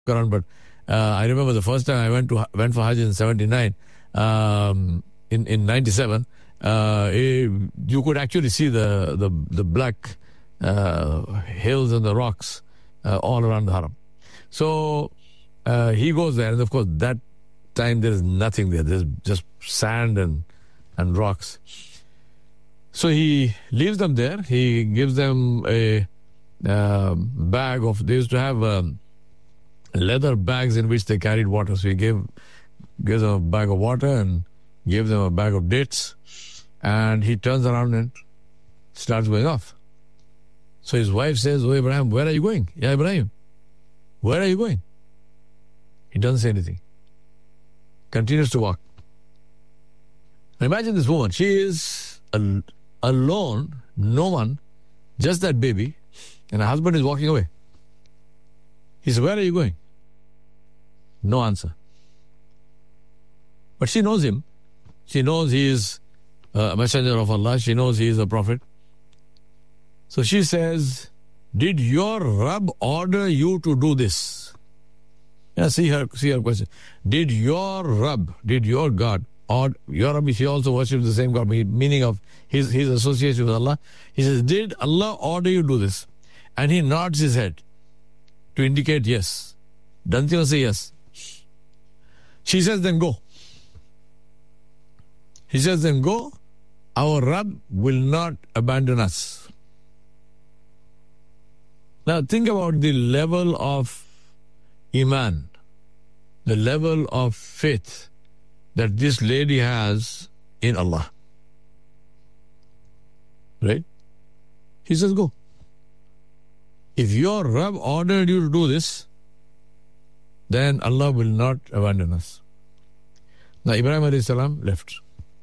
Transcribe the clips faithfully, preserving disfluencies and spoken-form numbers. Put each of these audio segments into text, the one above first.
around, but uh, I remember the first time I went to went for Hajj in seventy-nine, um, in in ninety-seven. Uh, it, you could actually see the the the black uh, hills and the rocks uh, all around the Haram. So uh, he goes there, and of course that time there is nothing there. There's just sand and and rocks. So he leaves them there. He gives them a uh, bag of. They used to have um, leather bags in which they carried water. So he gave gives them a bag of water and gave them a bag of dates. And he turns around and starts going off. So his wife says, "Oh, Ibrahim, where are you going?" "Yeah, Ibrahim, where are you going?" He doesn't say anything. Continues to walk. Now imagine this woman. She is al- alone, no one, just that baby, and her husband is walking away. He says, "Where are you going?" No answer. But she knows him. She knows he is a messenger of Allah. She knows he is a prophet. So she says, "Did your Rabb order you to do this?" Yeah, see her, see her question. Did your Rabb, did your God, or your Rabbi, she also worships the same God, meaning of his, his association with Allah. He says, "Did Allah order you to do this?" And he nods his head to indicate yes. Doesn't even say yes. She says, "Then go." He says, "Then go. Our Rabb will not abandon us." Now think about the level of Iman, the level of faith that this lady has in Allah. Right? He says, "Go. If your Rabb ordered you to do this, then Allah will not abandon us." Now Ibrahim alayhi salam left.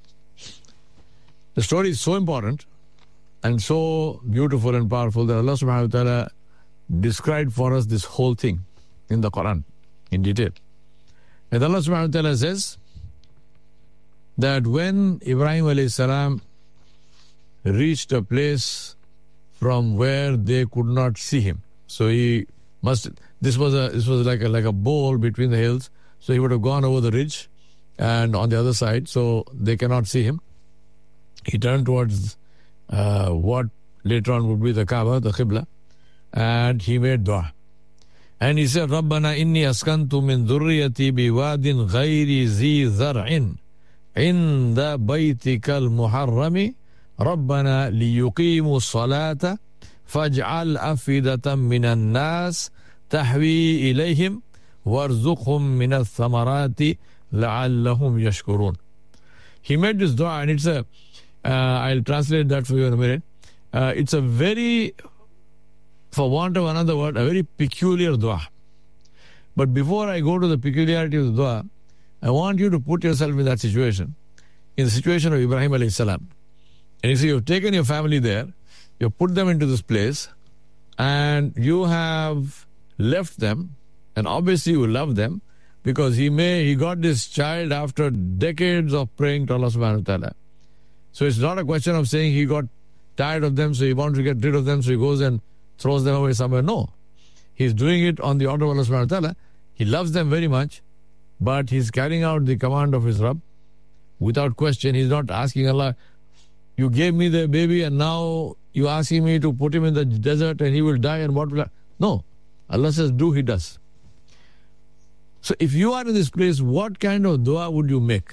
The story is so important and so beautiful and powerful that Allah subhanahu wa ta'ala described for us this whole thing in the Quran in detail. And Allah subhanahu wa ta'ala says that when Ibrahim alayhi salam reached a place from where they could not see him, so he must, this was a this was like a like a bowl between the hills, so he would have gone over the ridge and on the other side, so they cannot see him. He turned towards uh, what later on would be the Kaaba, the Qibla, and he made dua. And he said, "Rabbana inni askantu min dhurriyati biwadin ghayri zi zar'in inda baytikal muharrami Rabbana liyuqimu salata faj'al afidatan minan nas tahwi ilayhim warzuqhum minas thamarati la'allahum yashkurun." He made this dua, and it's a Uh, I'll translate that for you in a minute. Uh, it's a very, for want of another word, a very peculiar dua. But before I go to the peculiarity of the dua, I want you to put yourself in that situation, in the situation of Ibrahim alayhi salam. And you see, you've taken your family there, you've put them into this place, and you have left them, and obviously you love them, because he may, he got this child after decades of praying to Allah subhanahu wa ta'ala. So it's not a question of saying he got tired of them, so he wants to get rid of them, so he goes and throws them away somewhere. No. He's doing it on the order of Allah subhanahu wa ta'ala. He loves them very much, but he's carrying out the command of his Rabb without question. He's not asking Allah, "You gave me the baby and now you're asking me to put him in the desert and he will die and what will I?" No. Allah says, "Do," he does. So if you are in this place, what kind of dua would you make?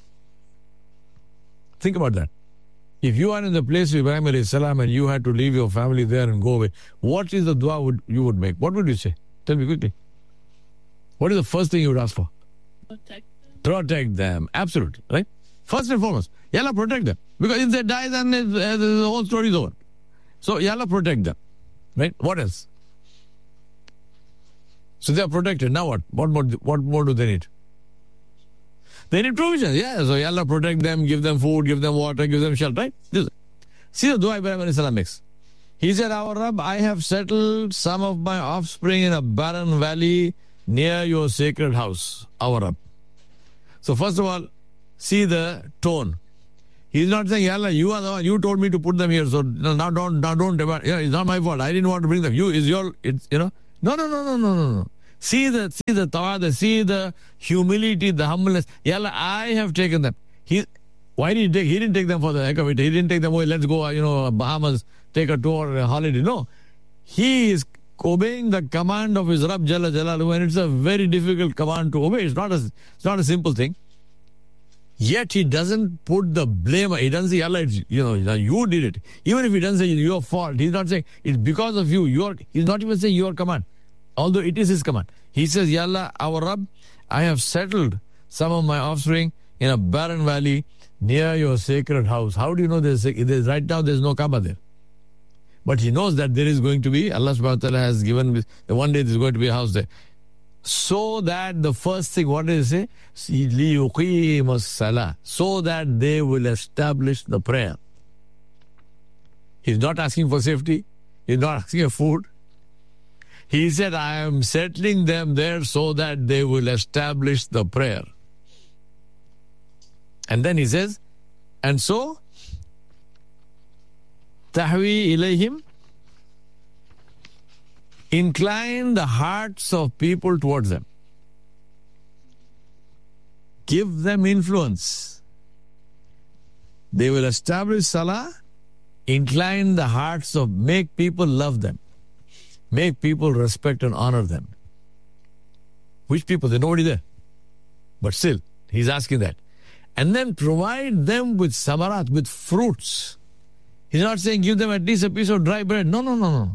Think about that. If you are in the place of Ibrahim alayhi salam and you had to leave your family there and go away, what is the dua would you would make? What would you say? Tell me quickly. What is the first thing you would ask for? Protect them. Protect them. Absolutely. Right? First and foremost. Ya Allah, protect them. Because if they die, then it, uh, the whole story is over. So, Ya Allah, protect them. Right? What else? So they are protected. Now what? What more, what more do they need? They need provision. Yeah, so Ya Allah, protect them, give them food, give them water, give them shelter, right? This. See the dua Ibrahim alayhi salam makes. He said, "Our Rabb, I have settled some of my offspring in a barren valley near your sacred house, our Rabb." So first of all, see the tone. He's not saying, "Ya Allah, you are the one, you told me to put them here, so now don't, now don't demand. Yeah, it's not my fault. I didn't want to bring them. You, is your, it's, you know. No, no, no, no, no, no, no. See the see the tawada, see the humility, the humbleness. Ya Allah, I have taken them. He, why did he take? He didn't take them for the heck of it. He didn't take them. Oh, let's go. You know, Bahamas, take a tour, a holiday. No, he is obeying the command of his Rabb Jalla Jalaluhu, and it's a very difficult command to obey. It's not a it's not a simple thing. Yet he doesn't put the blame. He doesn't say, Allah, it's, you know, you did it. Even if he doesn't say it's your fault, he's not saying it's because of you. Your, he's not even saying your command, although it is his command. He says, Ya Allah, our Rabb, I have settled some of my offspring in a barren valley near your sacred house. How do you know there's, there's right now there's no Kaaba there? But he knows that there is going to be, Allah subhanahu wa ta'ala has given, one day there's going to be a house there. So that the first thing, what does it say? لِيُقِيمَ الصَّلَاةِ, so that they will establish the prayer. He's not asking for safety. He's not asking for food. He said, I am settling them there so that they will establish the prayer. And then he says, and so, تَحْوِي إِلَيْهِمْ, incline the hearts of people towards them. Give them influence. They will establish salah, incline the hearts of, make people love them. Make people respect and honor them. Which people? There's nobody there. But still, he's asking that. And then provide them with samarat, with fruits. He's not saying give them at least a piece of dry bread. No, no, no, no.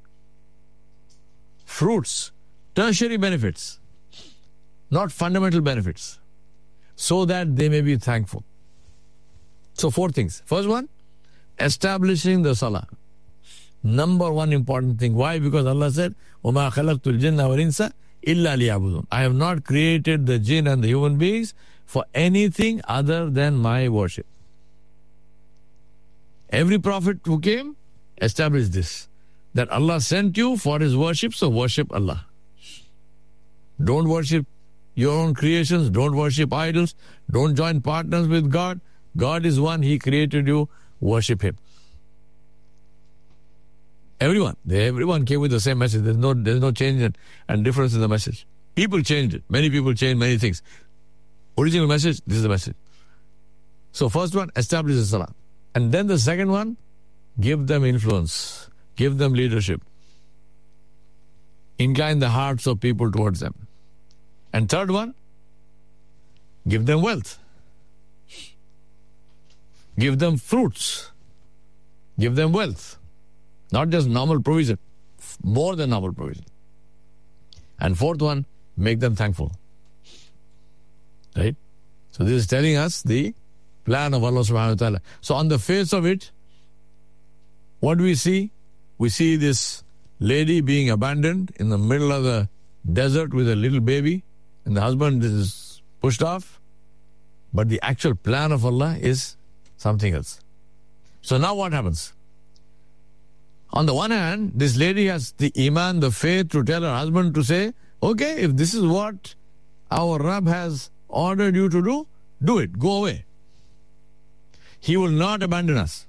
Fruits, tertiary benefits, not fundamental benefits, so that they may be thankful. So four things. First one, establishing the salah. Number one important thing. Why? Because Allah said, وَمَا خَلَقْتُ الْجِنَّ وَالْإِنسَ إِلَّا لِيَعْبُدُونَ. I have not created the jinn and the human beings for anything other than my worship. Every prophet who came established this, that Allah sent you for His worship, so worship Allah. Don't worship your own creations. Don't worship idols. Don't join partners with God. God is one. He created you. Worship Him. Everyone. They, everyone came with the same message. There's no, there's no change and, and difference in the message. People changed it. Many people changed many things. Original message, this is the message. So first one, establish the salah. And then the second one, give them influence. Give them leadership. Incline the hearts of people towards them. And third one, give them wealth. Give them fruits. Give them wealth. Not just normal provision, more than normal provision. And fourth one, make them thankful. Right? So this is telling us the plan of Allah subhanahu wa ta'ala. So on the face of it, what do we see? We see this lady being abandoned in the middle of the desert with a little baby, and the husband is pushed off. But the actual plan of Allah is something else. So now what happens? On the one hand, this lady has the iman, the faith to tell her husband to say, okay, if this is what our Rabb has ordered you to do, do it, go away. He will not abandon us.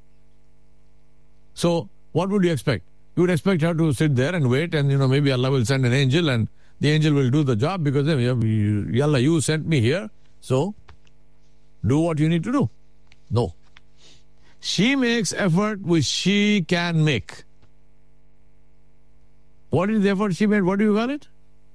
So, what would you expect? You would expect her to sit there and wait, and you know maybe Allah will send an angel and the angel will do the job because Allah, you sent me here, so do what you need to do. No. She makes effort which she can make. What is the effort she made? What do you call it?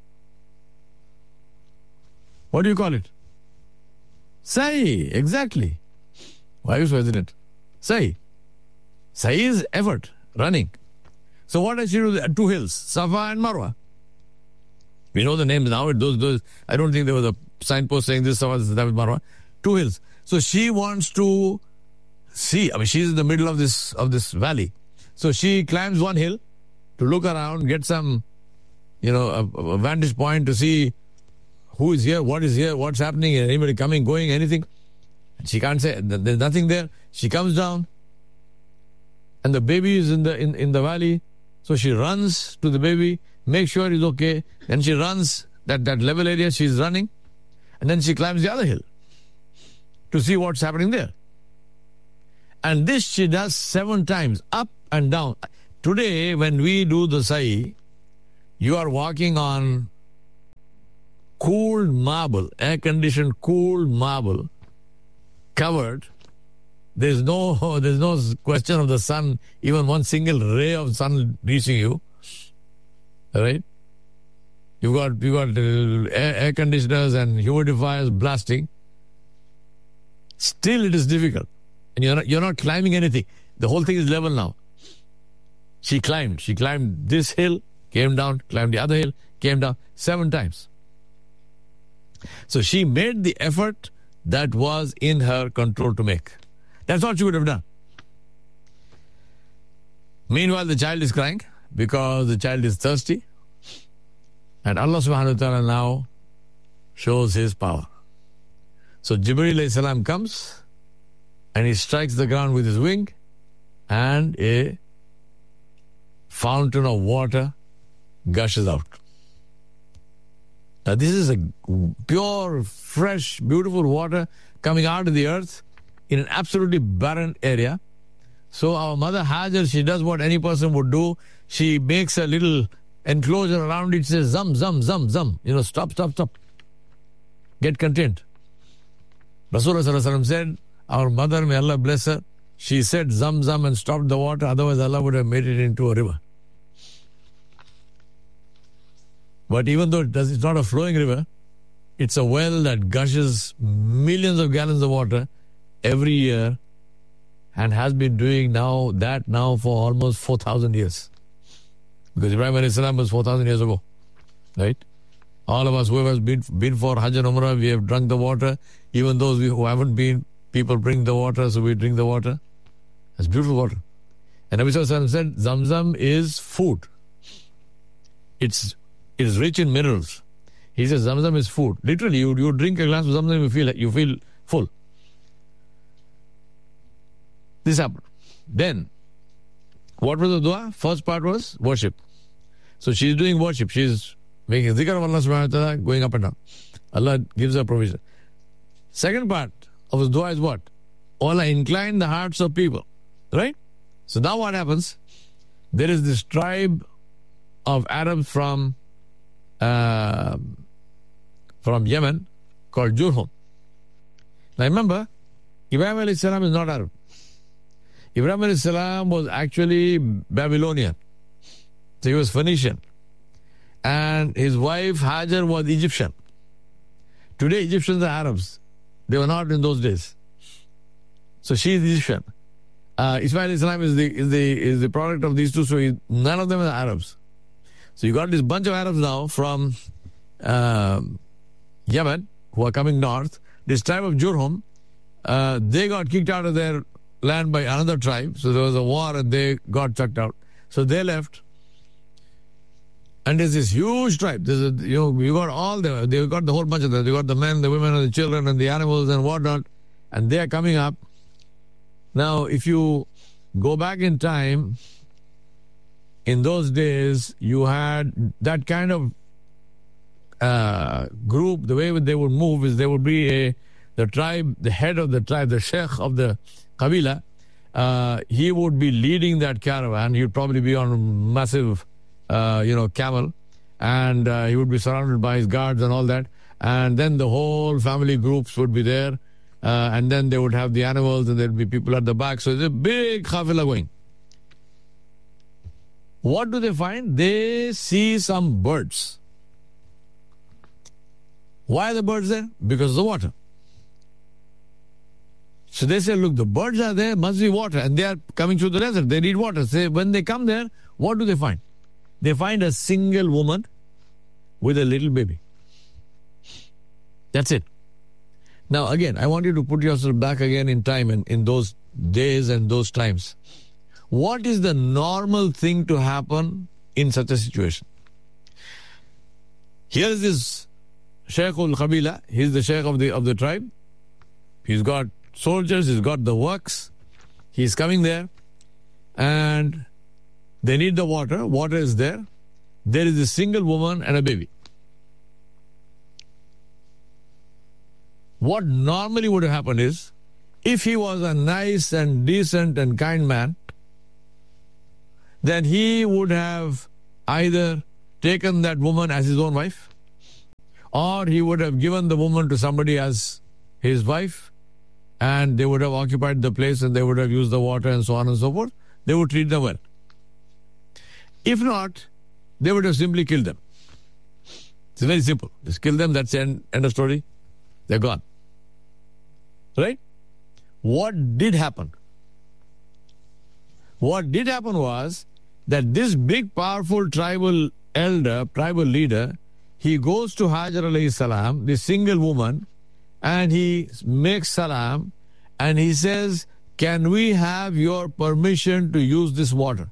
What do you call it? Sa'i, exactly. Why are you so hesitant? Sa'i. Sa'i is effort, running. So what does she do? Two hills, Safa and Marwa. We know the names now. Those, those. I don't think there was a signpost saying this Safa, this is Marwa. Two hills. So she wants to see. I mean, she's in the middle of this of this valley. So she climbs one hill to look around, get some, you know, a, a vantage point to see who is here, what is here, what's happening, anybody coming, going, anything. And she can't say, there's nothing there. She comes down, and the baby is in the in, in the valley. So she runs to the baby, makes sure he's okay. Then she runs that, that level area she's running, and then she climbs the other hill to see what's happening there. And this she does seven times, up and down. Today, when we do the sa'i, You are walking on cooled marble, air-conditioned cooled marble, covered. There's no, there's no question of the sun, even one single ray of sun reaching you. All right? You've got, you've got uh, air, air conditioners and humidifiers blasting. Still, it is difficult. And you're not, you're not climbing anything. The whole thing is level now. She climbed. She climbed this hill, came down, climbed the other hill, came down seven times. So she made the effort that was in her control to make. That's all she would have done. Meanwhile, the child is crying because the child is thirsty. And Allah subhanahu wa ta'ala now shows His power. So Jibreel alayhi salam comes and he strikes the ground with his wing and a fountain of water gushes out. Now this is a pure, fresh, beautiful water coming out of the earth in an absolutely barren area. So our mother Hajar, she does what any person would do. She makes a little enclosure around it, says, Zam, Zam, Zam, Zam. You know, stop, stop, stop. Get content. Rasulullah said, our mother, may Allah bless her, she said Zam, Zam and stopped the water, otherwise Allah would have made it into a river. But even though it does, it's not a flowing river, it's a well that gushes millions of gallons of water every year and has been doing now that now for almost four thousand years. Because Ibrahim alayhi salam was four thousand years ago. Right? All of us who have been, been for Hajj and Umrah, we have drunk the water. Even those who haven't been, people bring the water, so we drink the water. It's beautiful water. And Nabi Sallallahu Alaihi Wasallam said, Zamzam is food. It's it is rich in minerals. He says Zamzam is food. Literally, you, you drink a glass of Zamzam, you feel you feel full. This happened. Then, what was the dua? First part was worship. So she's doing worship. She's making zikr of Allah subhanahu wa ta'ala, going up and down. Allah gives her provision. Second part of his dua is what? Allah incline the hearts of people. Right? So now what happens? There is this tribe of Arabs from uh, from Yemen called Jurhum. Now remember, Ibrahim alayhi salam is not Arab. Ibrahim alayhi salam was actually Babylonian. So he was Phoenician. And his wife Hajar was Egyptian. Today Egyptians are Arabs. They were not in those days. So she is Egyptian. Uh, Ismail alayhi salam is the, is, the, is the product of these two, so he, none of them are Arabs. So you got this bunch of Arabs now from uh, Yemen who are coming north. This tribe of Jurhum, uh, they got kicked out of their land by another tribe. So there was a war and they got chucked out. So they left. And there's this huge tribe. There's a, you know, you got all the, they got the whole bunch of them. They got the men, the women, and the children, and the animals and whatnot. And they are coming up. Now, if you go back in time, in those days, you had that kind of uh, group. The way they would move is there would be a the tribe, the head of the tribe, the sheikh of the Qabila. Uh, he would be leading that caravan. He would probably be on a massive, uh, you know, camel, and uh, he would be surrounded by his guards and all that. And then the whole family groups would be there, uh, and then they would have the animals, and there'd be people at the back. So it's a big qafila going. What do they find? They see some birds. Why are the birds there? Because of the water. So they say, look, the birds are there, must be water. And they are coming through the desert. They need water. So when they come there, what do they find? They find a single woman with a little baby. That's it. Now, again, I want you to put yourself back again in time and in those days and those times. What is the normal thing to happen in such a situation? Here is this Shaykh al-Qabila. He's the Shaykh of the, of the tribe. He's got soldiers, he's got the works. He's coming there and they need the water. Water is there. There is a single woman and a baby. What normally would have happened is, if he was a nice and decent and kind man, then he would have either taken that woman as his own wife, or he would have given the woman to somebody as his wife, and they would have occupied the place and they would have used the water and so on and so forth. They would treat them well. If not, they would have simply killed them. It's very simple. Just kill them, that's the end, end of story. They're gone. Right? What did happen? What did happen was that this big, powerful tribal elder, tribal leader, he goes to Hajar alayhi salam, this single woman, and he makes salam, and he says, can we have your permission to use this water?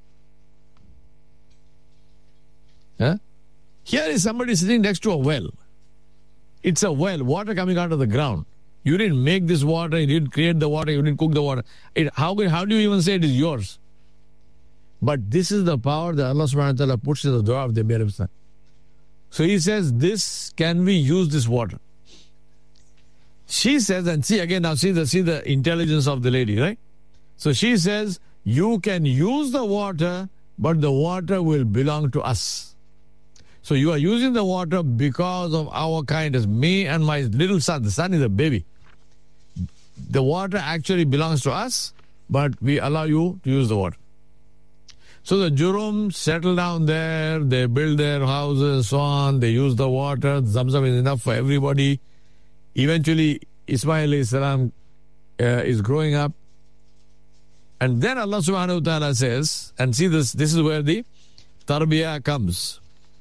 Huh? Here is somebody sitting next to a well. It's a well, water coming out of the ground. You didn't make this water, you didn't create the water, you didn't cook the water. It, how, how do you even say it is yours? But this is the power that Allah subhanahu wa ta'ala puts in the dua of the Nabi alayhi salam. So he says, this, can we use this water? She says, and see again, now see the, see the intelligence of the lady, right? So she says, you can use the water, but the water will belong to us. So you are using the water because of our kindness. Me and my little son, the son is a baby. The water actually belongs to us, but we allow you to use the water. So the Jurum settle down there, they build their houses, so on, they use the water, Zamzam is enough for everybody. Eventually, Ismail alayhi salam uh, is growing up. And then Allah subhanahu wa ta'ala says, and see this, this is where the tarbiyah comes.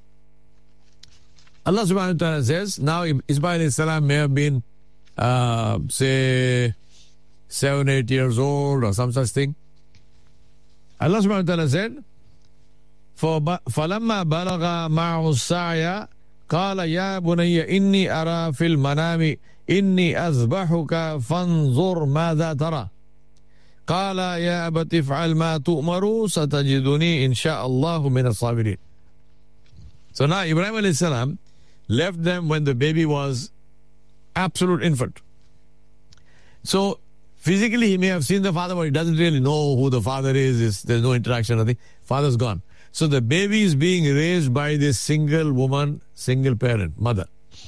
Allah subhanahu wa ta'ala says, now Ismail alayhi salam may have been, uh, say, seven, eight years old or some such thing. Allah subhanahu wa ta'ala said, فَلَمَّا بَلَغَ مَعُهُ السَّعْيَ قَالَ يَا بُنَيَّ إِنِّي أَرَى فِي الْمَنَامِ إِنِّي أَذْبَحُكَ فَانْظُرْ مَاذَا تَرَى قَالَ يَا أَبَتِ افْعَلْ مَا تُؤْمَرُ سَتَجِدُنِي إِنْ شَاءَ اللَّهُ مِنَ الصَّابِرِينَ. So now Ibrahim alayhi salam left them when the baby was absolute infant. So physically he may have seen the father, but he doesn't really know who the father is. It's, there's no interaction, nothing. Father's gone. So the baby is being raised by this single woman, single parent, mother.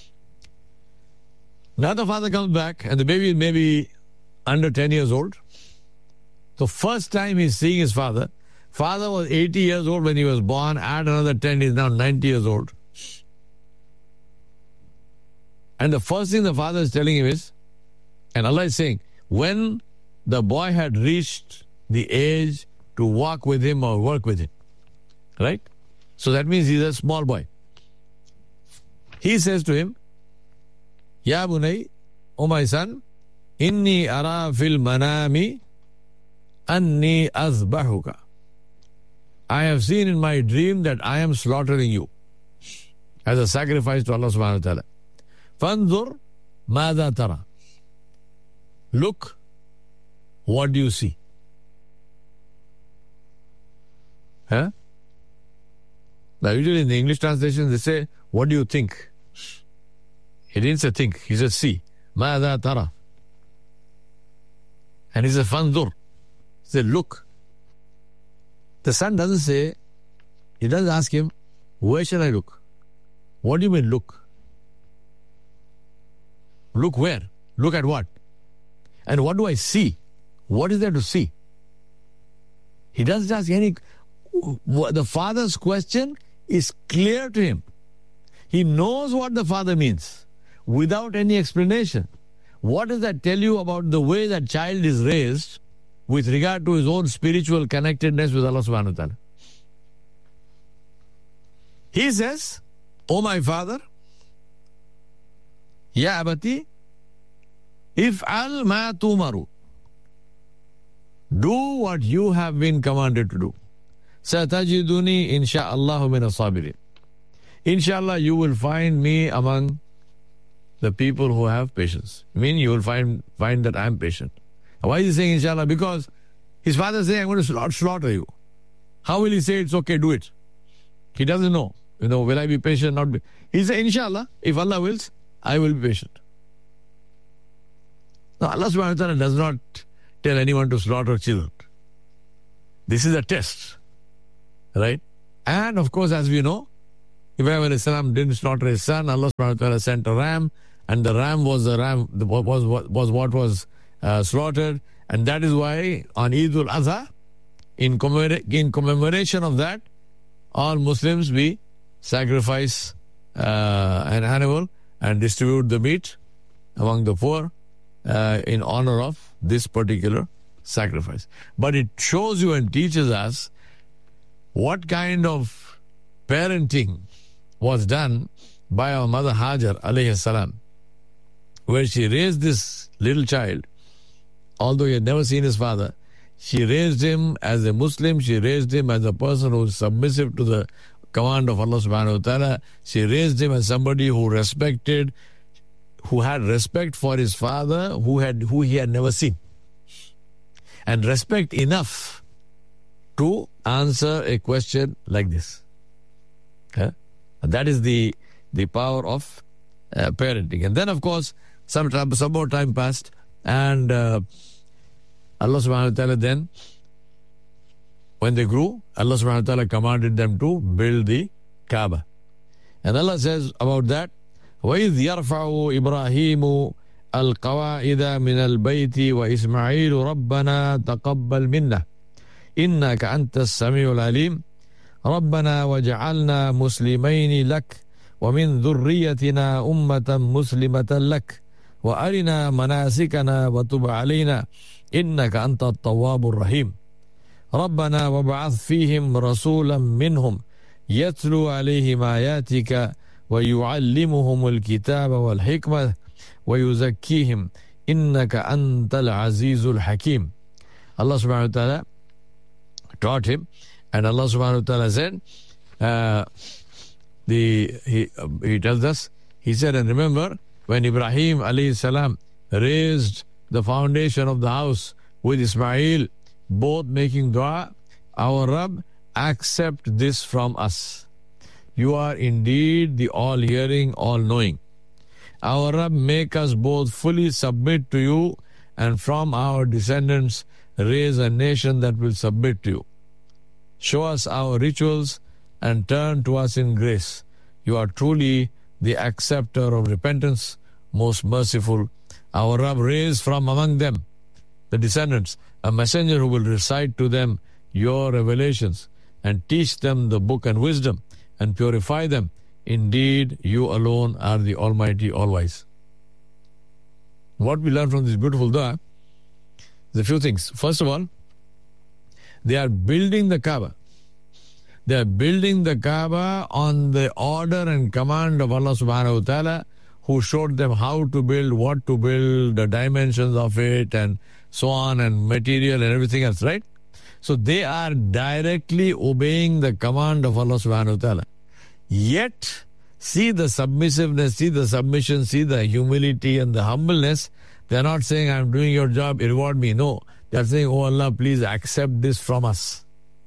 Now the father comes back and the baby is maybe under ten years old. So first time he's seeing his father. Father was eighty years old when he was born. Add another ten, he's now ninety years old. And the first thing the father is telling him is, and Allah is saying, when the boy had reached the age to walk with him or work with him. Right? So that means he's a small boy. He says to him, Ya bunay, O my son, inni ara fil manami anni azbahuka. I have seen in my dream that I am slaughtering you as a sacrifice to Allah subhanahu wa ta'ala. Fanzur madha tara. Look, what do you see? Huh? Now usually in the English translation they say, what do you think? He didn't say think, he said see. Madha tara. And he said fanzur. He said look. The son doesn't say, he doesn't ask him, where shall I look? What do you mean look? Look where? Look at what? And what do I see? What is there to see? He doesn't ask any. The father's question is clear to him. He knows what the father means without any explanation. What does that tell you about the way that child is raised with regard to his own spiritual connectedness with Allah subhanahu wa ta'ala? He says, O my father, Ya abati, if'al ma tumaru. Do what you have been commanded to do. Satajiduni insha'Allahu min as-sabirin. Inshallah, you will find me among the people who have patience. I mean, you will find find that I am patient. Why is he saying inshallah? Because his father is saying, I'm going to slaughter you. How will he say it's okay, do it? He doesn't know. You know, will I be patient, not be? He said, inshallah, if Allah wills, I will be patient. Now, Allah subhanahu wa ta'ala does not tell anyone to slaughter children. This is a test. Right? And of course, as we know, Ibrahim alayhi salam didn't slaughter his son. Allah subhanahu wa ta'ala sent a ram, and the ram was the ram was was, was what was uh, slaughtered, and that is why on Eid al-Adha, in, commemora- in commemoration of that, all Muslims we sacrifice uh, an animal and distribute the meat among the poor uh, in honor of this particular sacrifice. But it shows you and teaches us what kind of parenting was done by our mother Hajar alayhi salam, where she raised this little child, although he had never seen his father. She raised him as a Muslim. She raised him as a person who is submissive to the command of Allah subhanahu wa ta'ala. She raised him as somebody who respected, who had respect for his father, who had who he had never seen. And respect enough to answer a question like this. Okay? And that is the the power of uh, parenting. And then, of course, some time, some more time passed, and uh, Allah subhanahu wa ta'ala then, when they grew, Allah subhanahu wa ta'ala commanded them to build the Kaaba. And Allah says about that, وَإِذْ يَرْفَعُ إِبْرَاهِيمُ الْقَوَاعِدَ مِنَ الْبَيْتِ وَإِسْمَعِيلُ رَبَّنَا تَقَبَّلْ مِنَّا إِنَّكَ أَنْتَ السَّمِيعُ الْعَلِيمُ رَبَّنَا وَجَعَلْنَا مُسْلِمَيْنِ لَكَ وَمِنْ ذُرِّيَّتِنَا أُمَّةً مُسْلِمَةً لَكَ وَأَرِنَا مَنَاسِكَنَا وَتُبْ عَلَيْنَا إِنَّكَ أَنْتَ التَّوَّابُ الرَّحِيمُ رَبَّنَا وَابْعَثْ فِيهِمْ رَسُولًا مِّنْهُمْ يَتْلُو عَلَيْهِمْ آيَاتِكَ وَيُعَلِّمُهُمُ الْكِتَابَ وَالْحِكْمَةَ وَيُزَكِّيهِمْ إِنَّكَ أَنْتَ الْعَزِيزُ الْحَكِيمُ. Allah subhanahu wa ta'ala taught him, and Allah subhanahu wa ta'ala said, uh, the he, uh, he tells us, he said, and remember, when Ibrahim alayhi salam raised the foundation of the house with Ismail, both making dua, our Rabb, accept this from us. You are indeed the all-hearing, all-knowing. Our Rabb, make us both fully submit to you, and from our descendants raise a nation that will submit to you. Show us our rituals and turn to us in grace. You are truly the acceptor of repentance, most merciful. Our Rabb, raise from among them, the descendants, a messenger who will recite to them your revelations and teach them the book and wisdom and purify them. Indeed, you alone are the Almighty, All-Wise. What we learn from this beautiful dua is a few things. First of all, they are building the Kaaba. They are building the Kaaba on the order and command of Allah subhanahu wa ta'ala, who showed them how to build, what to build, the dimensions of it, and so on, and material and everything else, right? So they are directly obeying the command of Allah subhanahu wa ta'ala. Yet, see the submissiveness, see the submission, see the humility and the humbleness. They are not saying, I'm doing your job, reward me. No, they are saying, oh Allah, please accept this from us.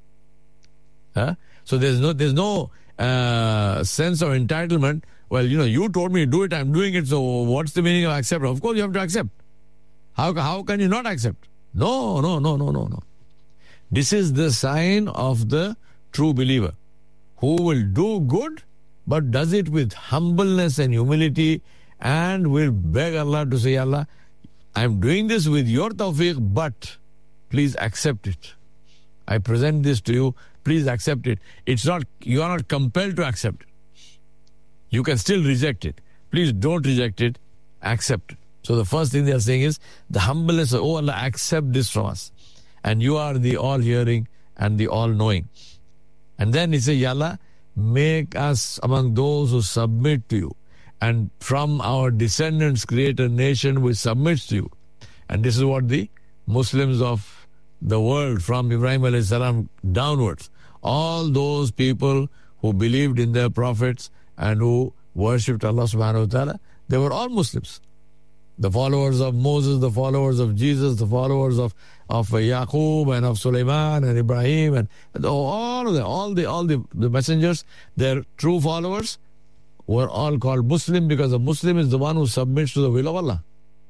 Huh? So there's no there's no uh, sense of entitlement. Well, you know, you told me to do it, I'm doing it, so what's the meaning of accept? Of course you have to accept. How, how can you not accept? No, no, no, no, no, no. This is the sign of the true believer, who will do good, but does it with humbleness and humility, and will beg Allah to say, Allah, I'm doing this with your tawfiq, but please accept it. I present this to you, please accept it. It's not, you are not compelled to accept it. You can still reject it. Please don't reject it, accept it. So the first thing they are saying is the humbleness of, oh Allah, accept this from us. And you are the all-hearing and the all-knowing. And then he says, Ya Allah, make us among those who submit to you. And from our descendants create a nation which submits to you. And this is what the Muslims of the world, from Ibrahim alayhi salam downwards, all those people who believed in their prophets and who worshipped Allah subhanahu wa ta'ala, they were all Muslims. The followers of Moses, the followers of Jesus, the followers of, of Yaqub and of Sulaiman and Ibrahim, and, and all of them, all the all the, the messengers, their true followers were all called Muslim, because a Muslim is the one who submits to the will of Allah.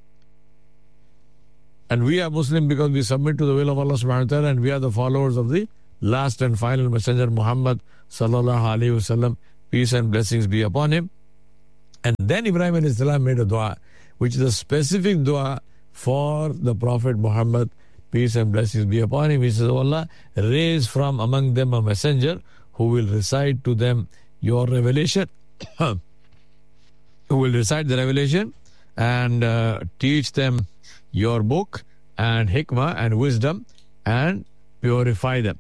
And we are Muslim because we submit to the will of Allah subhanahu wa ta'ala, and we are the followers of the last and final messenger Muhammad sallallahu alayhi wa sallam, peace and blessings be upon him. And then Ibrahim alayhi salam made a dua, which is a specific dua for the Prophet Muhammad, peace and blessings be upon him. He says, "O Allah, raise from among them a messenger who will recite to them your revelation, who will recite the revelation and uh, teach them your book and hikmah and wisdom and purify them."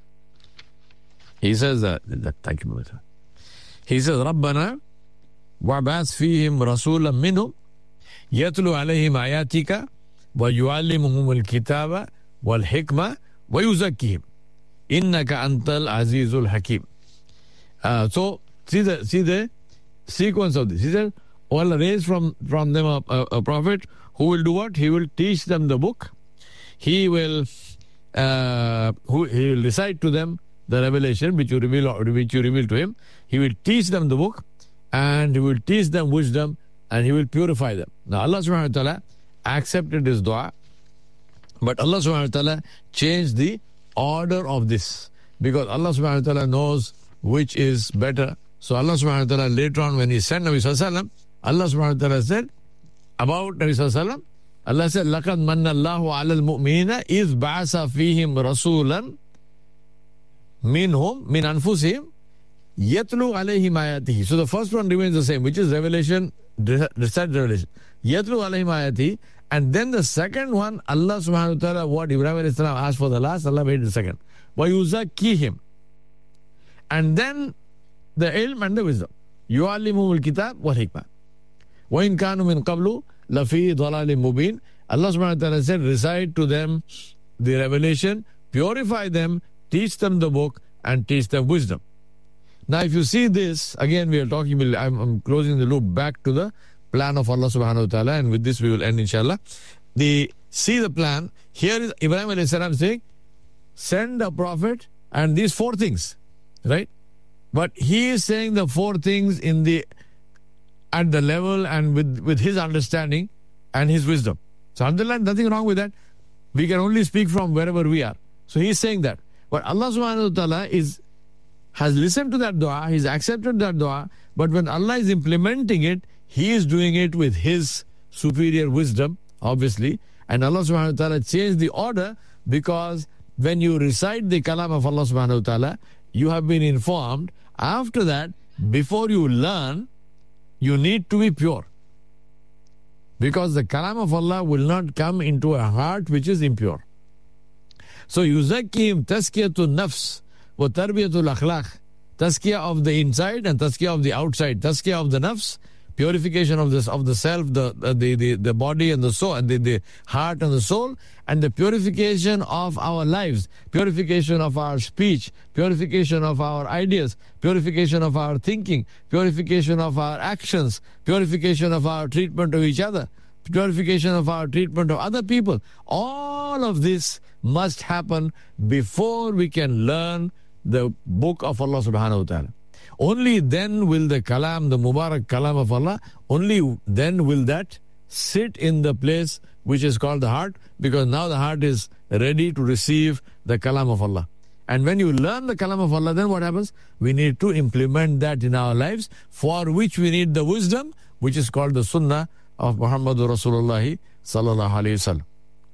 He says that, that thank you, brother. He says, "Rabbana وَبَعْثْ فِيهِمْ رَسُولًا مِّنْهُمْ يَتْلُو عَلَيْهِمْ آيَاتِكَ وَيُعَلِّمُهُمُ الْكِتَابَ وَالْحِكْمَةَ وَيُزَكِّيهِمْ إِنَّكَ أَنْتَ الْعَزِيزُ الْحَكِيمُ." Uh, so, see the see the sequence of this. He said, "O Allah, raise from, from them a, a, a prophet who will do what? He will teach them the book. He will uh, who he will recite to them the revelation which you reveal which you reveal to him. He will teach them the book, and he will teach them wisdom, and he will purify them." Now Allah subhanahu wa ta'ala accepted his dua, but Allah subhanahu wa ta'ala changed the order of this, because Allah subhanahu wa ta'ala knows which is better. So Allah subhanahu wa ta'ala later on, when he sent Nabi sallallahu alaihi wasallam, Allah subhanahu wa ta'ala said about Nabi sallallahu alaihi wasallam, Allah said, "Laqad manna Allahu 'ala al-mu'minina idh ba'asa fihim rasulan minhum min anfusihim yatlu alayhim ayatihi." So the first one remains the same, which is revelation, recite revelation. Yatlu alayhim ayatihi. And then the second one, Allah subhanahu wa ta'ala, what Ibrahim alayhi salam asked for the last, Allah made the second. Wa yuzakkihim. And then the ilm and the wisdom. Yu'allimuhumul kitab wal hikmah. Wa in kanu min qablu lafi dhalalim mubin. Allah subhanahu wa ta'ala said, recite to them the revelation, purify them, teach them the book, and teach them wisdom. Now, if you see this, again, we are talking, I'm, I'm closing the loop back to the plan of Allah subhanahu wa ta'ala, and with this we will end, inshallah. The, see the plan. Here is Ibrahim alayhi salam saying, send a prophet, and these four things, right? But he is saying the four things in the at the level and with, with his understanding and his wisdom. So, alhamdulillah, nothing wrong with that. We can only speak from wherever we are. So, he is saying that. But Allah subhanahu wa ta'ala is has listened to that dua, he's accepted that dua, but when Allah is implementing it, he is doing it with his superior wisdom, obviously, and Allah subhanahu wa ta'ala changed the order, because when you recite the kalam of Allah subhanahu wa ta'ala, you have been informed, after that, before you learn, you need to be pure. Because the kalam of Allah will not come into a heart which is impure. So, yuzakkihim tazkiyatun nafs wa tarbiyatul akhlaq. Tazkiyah of the inside and tazkiyah of the outside. Tazkiyah of the nafs, purification of this of the self, the the the, the body and the soul, and the, the heart and the soul, and the purification of our lives, purification of our speech, purification of our ideas, purification of our thinking, purification of our actions, purification of our treatment of each other, purification of our treatment of other people. All of this must happen before we can learn the book of Allah subhanahu wa ta'ala. Only then will the kalam, the Mubarak kalam of Allah, only then will that sit in the place which is called the heart, because now the heart is ready to receive the kalam of Allah. And when you learn the kalam of Allah, then what happens? We need to implement that in our lives, for which we need the wisdom, which is called the sunnah of Muhammadur Rasulullah sallallahu alayhi wasallam.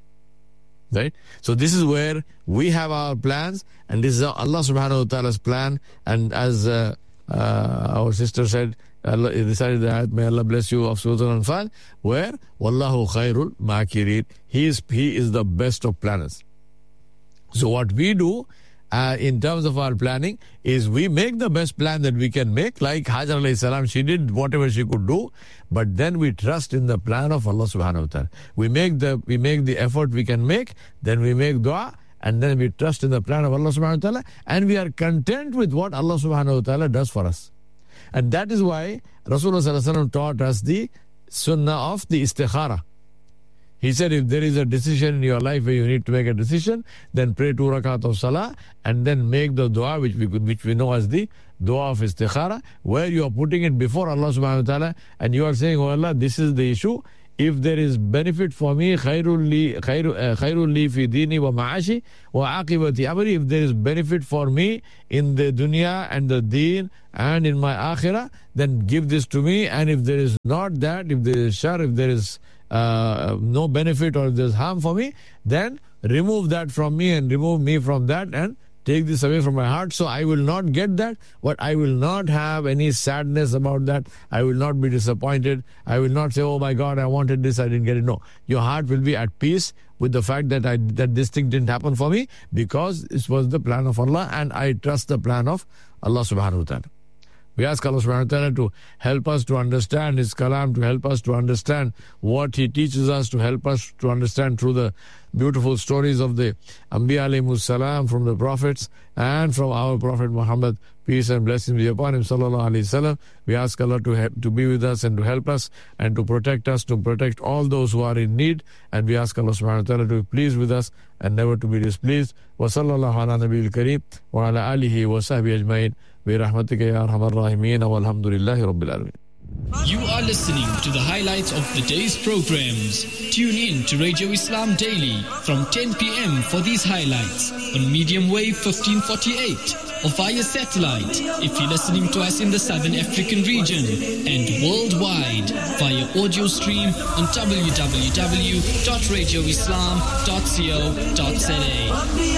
Right? So this is where we have our plans, and this is Allah subhanahu wa ta'ala's plan. And as uh, uh, our sister said, Allah recited the ayat, may Allah bless you, of Surah Al-Anfal, where Wallahu khairul makirin. He is, he is the best of planners. So what we do uh, in terms of our planning is we make the best plan that we can make, like Hajar alayhi salam, she did whatever she could do, but then we trust in the plan of Allah subhanahu wa ta'ala. We make the we make the effort we can make, then we make dua, and then we trust in the plan of Allah subhanahu wa ta'ala, and we are content with what Allah subhanahu wa ta'ala does for us. And that is why Rasulullah sallallahu alaihi wasallam taught us the sunnah of the istikhara. He said, if there is a decision in your life where you need to make a decision, then pray two rakat of salah, and then make the dua, which we could, which we know as the dua of istikhara, where you are putting it before Allah subhanahu wa ta'ala, and you are saying, oh Allah, this is the issue. if there is benefit for me, khairul li, khairu, uh, khairul li fi dini wa ma'ashi wa aqibati amri, if there is benefit for me in the dunya and the deen and in my akhirah, then give this to me. And if there is not that, if there is shar, if there is uh, no benefit or if there is harm for me, then remove that from me and remove me from that and take this away from my heart. So I will not get that, but I will not have any sadness about that. I will not be disappointed. I will not say, oh my God, I wanted this, I didn't get it. No, your heart will be at peace with the fact that I that this thing didn't happen for me, because it was the plan of Allah and I trust the plan of Allah subhanahu wa ta'ala. We ask Allah subhanahu wa ta'ala to help us to understand His kalam, to help us to understand what He teaches us, to help us to understand through the beautiful stories of the Anbiya alayhimus salam, from the prophets and from our Prophet Muhammad, peace and blessings be upon him, sallallahu alayhi wasallam. We ask Allah to help, to be with us and to help us and to protect us, to protect all those who are in need. And we ask Allah subhanahu wa ta'ala to be pleased with us and never to be displeased. Wa sallallahu ala nabiyil kareem wa ala alihi wa sahbihi ajma'in. برحمتك يا أرحم الراحمين والحمد لله رب العالمين. You are listening to the highlights of the day's programs. Tune in to Radio Islam Daily from ten p.m. for these highlights on medium wave fifteen forty-eight or via satellite if you're listening to us in the Southern African region, and worldwide via audio stream on w w w dot radio islam dot co dot z a.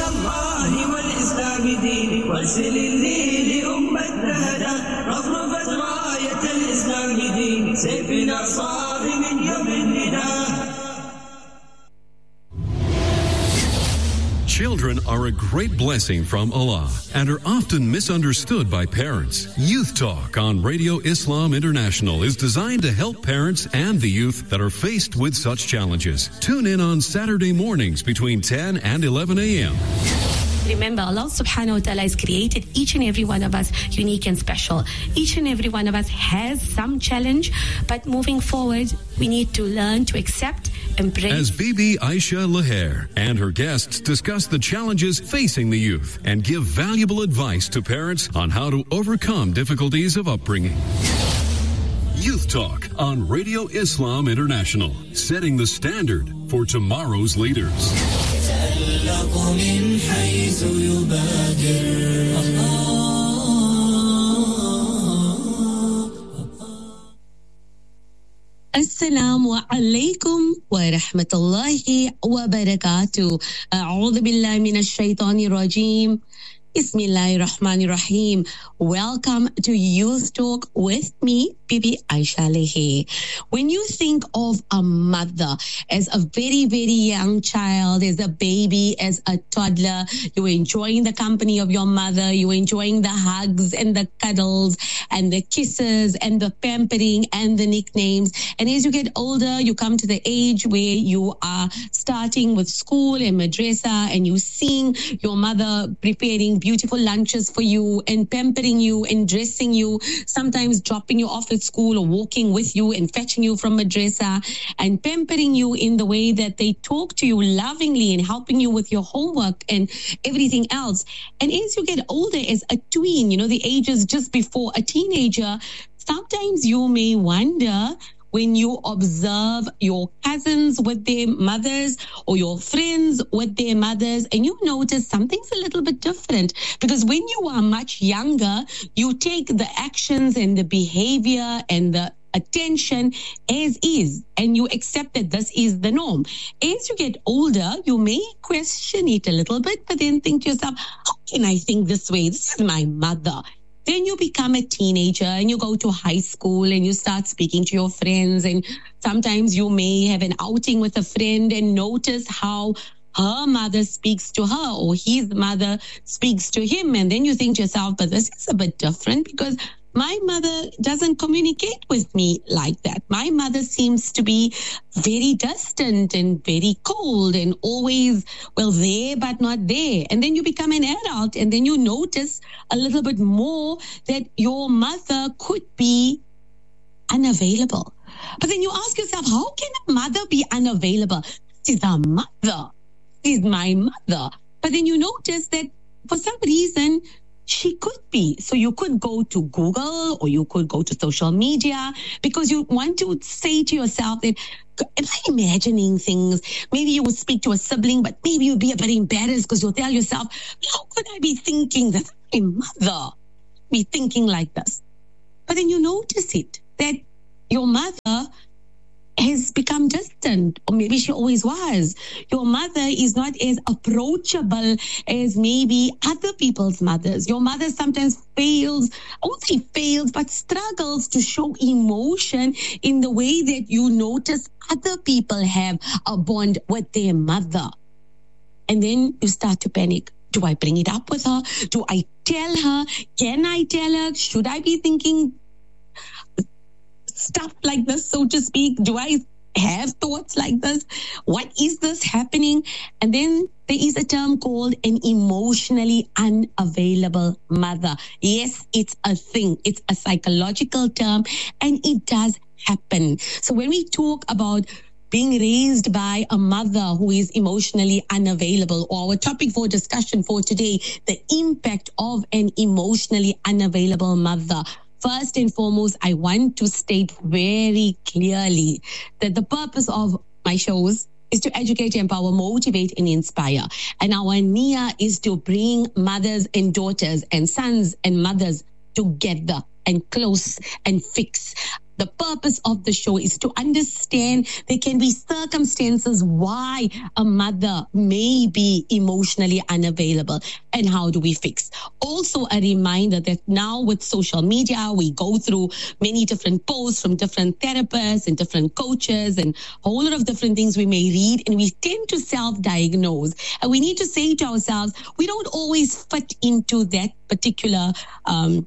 Children are a great blessing from Allah and are often misunderstood by parents. Youth Talk on Radio Islam International is designed to help parents and the youth that are faced with such challenges. Tune in on Saturday mornings between ten and eleven a.m. Remember, Allah subhanahu wa ta'ala has created each and every one of us unique and special. Each and every one of us has some challenge, but moving forward, we need to learn to accept, embrace. As Bibi Aisha Laher and her guests discuss the challenges facing the youth and give valuable advice to parents on how to overcome difficulties of upbringing. Youth Talk on Radio Islam International, setting the standard for tomorrow's leaders. Assalamu alaikum wa rahmatullahi wa barakatuh. A'udhu billahi minash shaitani rajim. Bismillahir Rahmanir Rahim. Welcome to Youth Talk with me, Bibi Aisha Laher. When you think of a mother as a very, very young child, as a baby, as a toddler, you're enjoying the company of your mother, you're enjoying the hugs and the cuddles and the kisses and the pampering and the nicknames. And as you get older, you come to the age where you are starting with school and madrasa, and you're seeing your mother preparing beautiful lunches for you and pampering you and dressing you, sometimes dropping you off at school or walking with you and fetching you from madrasa and pampering you in the way that they talk to you lovingly and helping you with your homework and everything else. And as you get older, as a tween, you know, the ages just before a teenager, sometimes you may wonder, when you observe your cousins with their mothers or your friends with their mothers, and you notice something's a little bit different, because when you are much younger, you take the actions and the behavior and the attention as is, and you accept that this is the norm. As you get older, you may question it a little bit, but then think to yourself, how can I think this way? This is my mother. Then you become a teenager and you go to high school and you start speaking to your friends, and sometimes you may have an outing with a friend and notice how her mother speaks to her or his mother speaks to him. And then you think to yourself, but this is a bit different because my mother doesn't communicate with me like that. My mother seems to be very distant and very cold and always, well, there but not there. And then you become an adult and then you notice a little bit more that your mother could be unavailable. But then you ask yourself, how can a mother be unavailable? She's a mother. She's my mother. But then you notice that for some reason, she could be. So you could go to Google or you could go to social media because you want to say to yourself that, am I imagining things? Maybe you would speak to a sibling, but maybe you'd be a bit embarrassed because you'll tell yourself, how could I be thinking that my mother be thinking like this? But then you notice it, that your mother has become distant, or maybe she always was. Your mother is not as approachable as maybe other people's mothers. Your mother sometimes fails, I won't say fails, but struggles to show emotion in the way that you notice other people have a bond with their mother. And then you start to panic. Do I bring it up with her? Do I tell her? Can I tell her? Should I be thinking stuff like this, so to speak? Do I have thoughts like this? What is this happening? And then there is a term called an emotionally unavailable mother. Yes, it's a thing. It's a psychological term, and it does happen. So when we talk about being raised by a mother who is emotionally unavailable, or our topic for discussion for today, the impact of an emotionally unavailable mother. First and foremost, I want to state very clearly that the purpose of my shows is to educate, empower, motivate, and inspire. And our niyyah is to bring mothers and daughters and sons and mothers together and close and fix. The purpose of the show is to understand there can be circumstances why a mother may be emotionally unavailable, and how do we fix. Also a reminder that now with social media, we go through many different posts from different therapists and different coaches and a whole lot of different things we may read, and we tend to self-diagnose. And we need to say to ourselves, we don't always fit into that particular um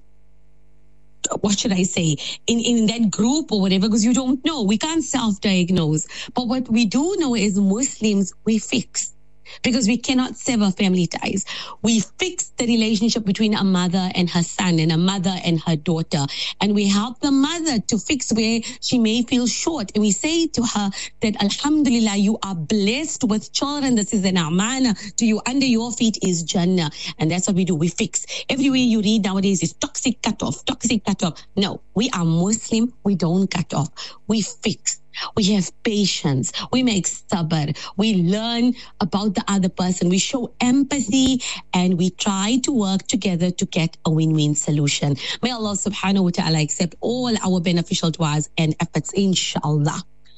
what should I say, in, in that group or whatever, because you don't know. We can't self-diagnose. But what we do know is Muslims, we fix. Because we cannot sever family ties. We fix the relationship between a mother and her son, and a mother and her daughter. And we help the mother to fix where she may feel short. And we say to her that, Alhamdulillah, you are blessed with children. This is an amana to you. Under your feet is Jannah. And that's what we do. We fix. Everywhere you read nowadays is toxic cut off, toxic cut off. No, we are Muslim. We don't cut off. We fix. We have patience. We make sabr. We learn about the other person. We show empathy, and we try to work together to get a win-win solution. May Allah subhanahu wa ta'ala accept all our beneficial du'as and efforts, inshallah.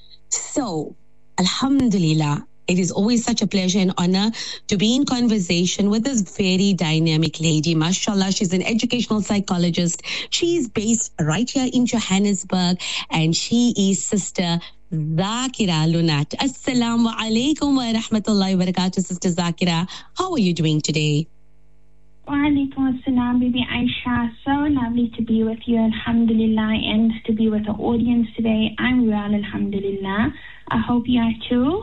So, alhamdulillah, it is always such a pleasure and honor to be in conversation with this very dynamic lady. Mashallah, she's an educational psychologist. She's based right here in Johannesburg, and she is Sister Zakira Lunat. Assalamu alaikum wa rahmatullahi wa barakatuh, Sister Zakira. How are you doing today? Wa alaikum assalam, Bibi Aisha. So lovely to be with you, alhamdulillah, and to be with the audience today. I'm well, alhamdulillah. I hope you are too.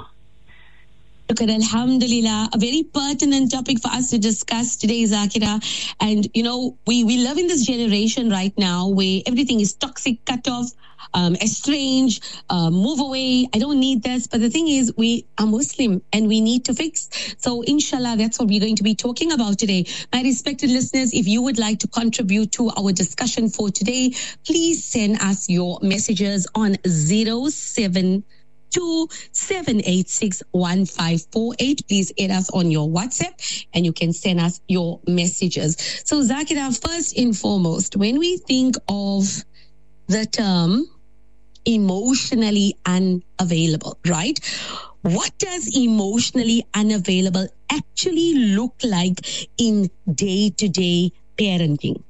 Look at alhamdulillah, a very pertinent topic for us to discuss today, Zakira. And, you know, we, we live in this generation right now where everything is toxic, cut off, um, estranged, uh, move away. I don't need this. But the thing is, we are Muslim and we need to fix. So, inshallah, that's what we're going to be talking about today. My respected listeners, if you would like to contribute to our discussion for today, please send us your messages on zero seven two seven eight six one five four eight. Please add us on your WhatsApp and you can send us your messages. So Zakira, first and foremost, when we think of the term emotionally unavailable, right? What does emotionally unavailable actually look like in day-to-day parenting?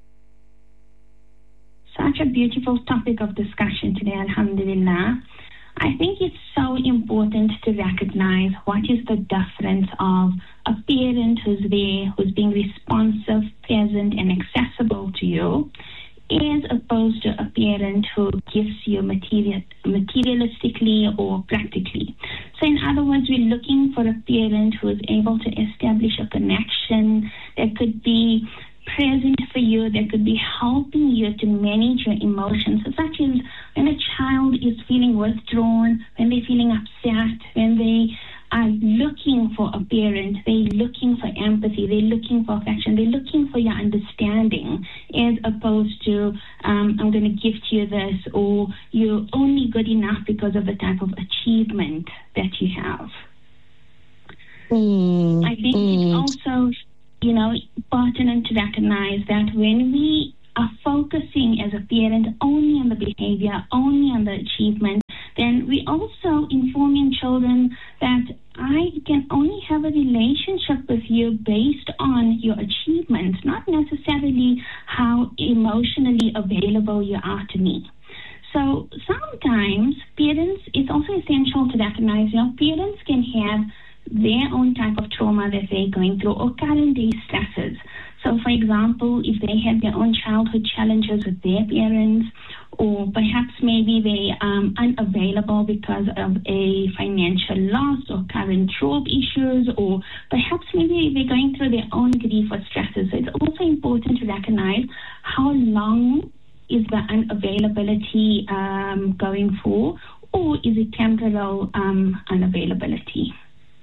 Such a beautiful topic of discussion today, alhamdulillah. I think it's so important to recognize what is the difference of a parent who's there, who's being responsive, present, and accessible to you, as opposed to a parent who gives you material, materialistically or practically. So in other words, we're looking for a parent who is able to establish a connection that could be present for you, that could be helping you to manage your emotions, such as when a child is feeling withdrawn, when they're feeling upset, when they are looking for a parent, they're looking for empathy, they're looking for affection, they're looking for your understanding, as opposed to, um, I'm going to gift you this, or you're only good enough because of the type of achievement that you have. Mm, I think mm. it's also, you know, pertinent to recognize that when we are focusing as a parent only on the behavior, only on the achievement, then we also informing children that I can only have a relationship with you based on your achievements, not necessarily how emotionally available you are to me. So sometimes parents, it's also essential to recognize, you know, parents can have their own type of trauma that they're going through or current day stresses. So, for example, if they have their own childhood challenges with their parents, or perhaps maybe they um, unavailable because of a financial loss or current job issues, or perhaps maybe they're going through their own grief or stresses. So it's also important to recognize how long is the unavailability um, going for, or is it temporal um, unavailability?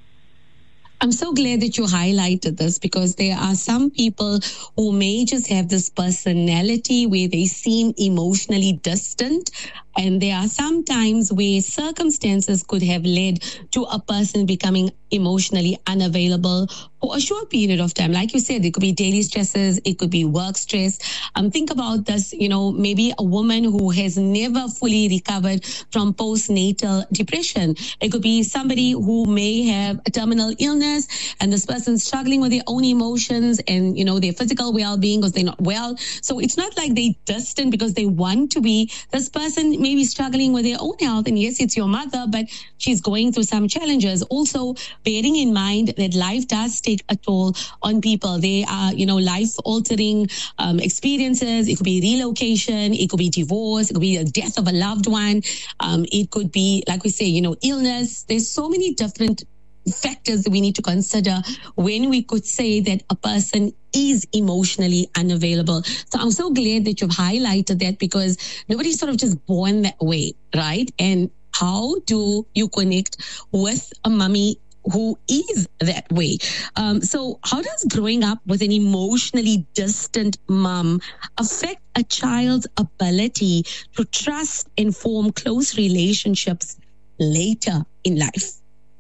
I'm so glad that you highlighted this, because there are some people who may just have this personality where they seem emotionally distant. And there are some times where circumstances could have led to a person becoming emotionally unavailable for a short period of time. Like you said, it could be daily stresses, it could be work stress. Um, think about this, you know, maybe a woman who has never fully recovered from postnatal depression. It could be somebody who may have a terminal illness and this person's struggling with their own emotions and, you know, their physical well-being because they're not well. So it's not like they're distant because they want to be. This person may be struggling with their own health, and yes, it's your mother, but she's going through some challenges. Also, bearing in mind that life does take a toll on people. They are, you know, life-altering um, experiences. It could be relocation, it could be divorce, it could be the death of a loved one. Um, it could be, like we say, you know, illness. There's so many different factors that we need to consider when we could say that a person is emotionally unavailable. So I'm so glad that you've highlighted that, because nobody's sort of just born that way, right? And how do you connect with a mommy who is that way? Um, so how does growing up with an emotionally distant mom affect a child's ability to trust and form close relationships later in life?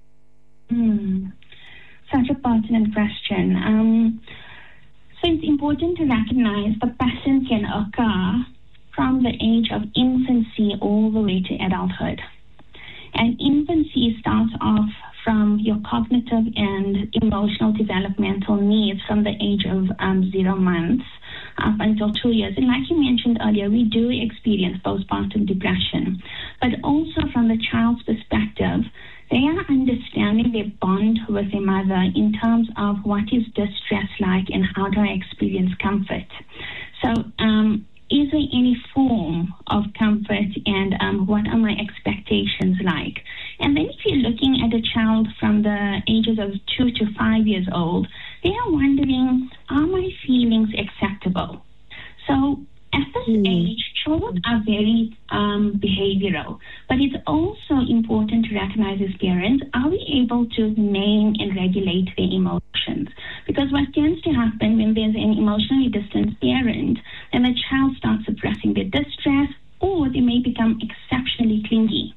Mm, such a pertinent question. Um, so it's important to recognize the pattern can occur from the age of infancy all the way to adulthood. And infancy starts off from your cognitive and emotional developmental needs from the age of um, zero months up until two years. And like you mentioned earlier, we do experience postpartum depression. But also from the child's perspective, they are understanding their bond with their mother in terms of what is distress like and how do I experience comfort. So um, is there any form of comfort, and um, what are my expectations like? And then if you're looking at a child from the ages of two to five years old, they are wondering, are my feelings acceptable? So at this mm. age, children are very um, behavioral, but it's also important to recognize as parents, are we able to name and regulate their emotions? Because what tends to happen when there's an emotionally distant parent, then the child starts suppressing their distress, or they may become exceptionally clingy.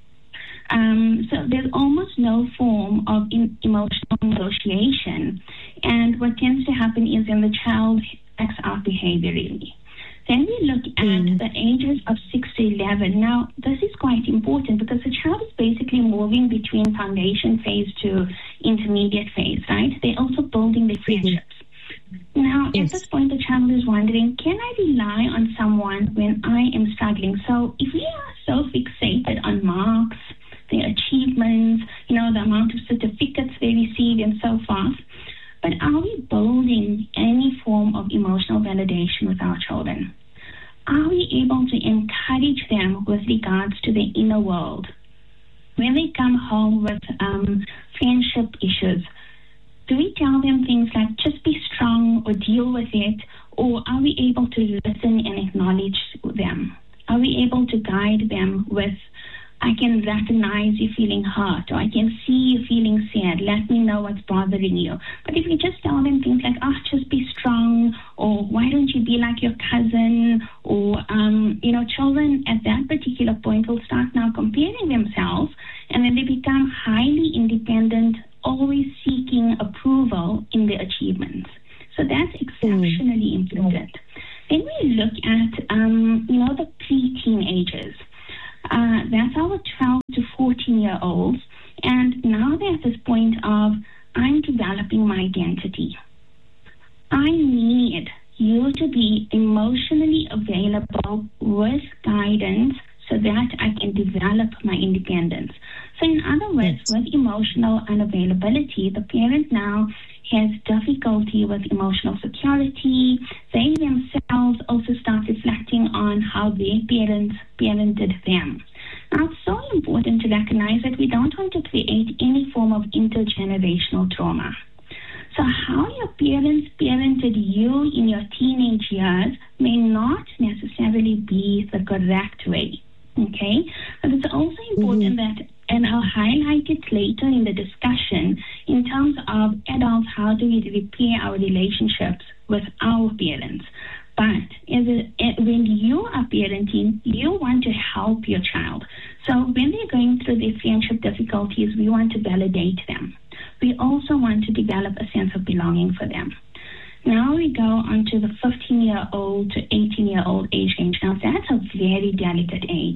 Um, so there's almost no form of in, emotional negotiation. And what tends to happen is when the child acts out behaviorally. Then we look at mm. the ages of six to eleven. Now, this is quite important because the child is basically moving between foundation phase to intermediate phase, right? They're also building their friendships. Mm. Now, yes. At this point, the child is wondering, can I rely on someone when I am struggling? So if we are so fixated on marks, their achievements, you know, the amount of certificates they receive and so forth, but are we building any form of emotional validation with our children? Are we able to encourage them with regards to their inner world? When they come home with um, friendship issues, do we tell them things like just be strong or deal with it? Or are we able to listen and acknowledge them? Are we able to guide them with I can recognize you feeling hurt, or I can see you feeling sad. Let me know what's bothering you. But if you just tell them things like, oh, just be strong, or why don't you be like your cousin, or, um, you know, children at that particular point will start now comparing themselves, and then they become highly independent, always seeking approval in their achievements. So that's exceptionally mm. important. Then we look at, um, you know, the pre-teenagers. Uh, that's our twelve to fourteen-year-olds. And now they're at this point of, I'm developing my identity. I need you to be emotionally available with guidance so that I can develop my independence. So in other words, with emotional unavailability, the parent now has difficulty with emotional security. They themselves also start reflecting on how their parents parented them. Now, it's so important to recognize that we don't want to create any form of intergenerational trauma. So how your parents parented you in your teenage years may not necessarily be the correct way, okay? But it's also important mm-hmm. that, and I'll highlight it later in the discussion, in terms of adults, how do we repair our relationships with our parents? But as a, when you are parenting, you want to help your child. So when they're going through their friendship difficulties, we want to validate them. We also want to develop a sense of belonging for them. Now we go on to the fifteen-year-old to eighteen-year-old age range. Now that's a very delicate age.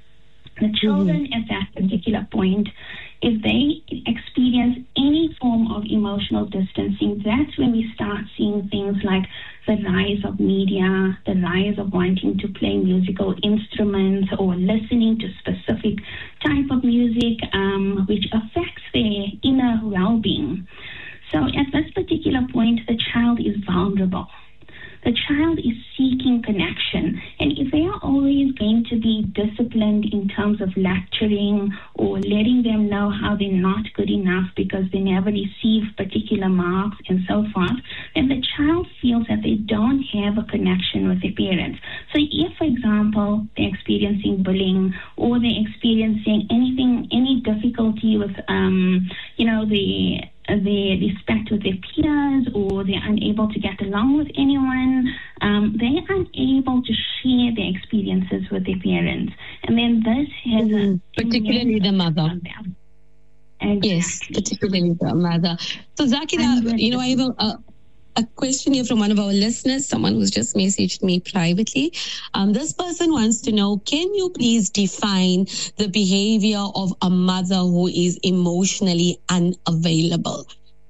The children mm-hmm. at that particular point, if they experience any form of emotional distancing, that's when we start seeing things like the rise of media, the rise of wanting to play musical instruments or listening to specific type of music, um, which affects their inner well-being. So at this particular point, the child is vulnerable. The child is seeking connection. And if they are always going to be disciplined in terms of lecturing or letting them know how they're not good enough because they never receive particular marks and so forth, then the child feels that they don't have a connection with their parents. So if, for example, they're experiencing bullying or they're experiencing anything, any difficulty with, um, you know, the their respect with their peers, or they're unable to get along with anyone, um, they're unable to share their experiences with their parents. And then this has mm-hmm. a... Particularly the mother. Exactly. Yes, particularly the mother. So Zakira, you know, I have a... a A question here from one of our listeners, someone who's just messaged me privately. Um, this person wants to know, can you please define the behavior of a mother who is emotionally unavailable?